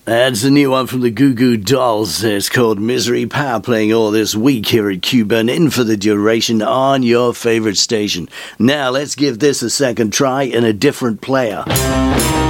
That's a new one from the Goo Goo Dolls. It's called Misery Power, playing all this week here at Cuban in for the duration on your favorite station. Now let's give this a second try in a different player.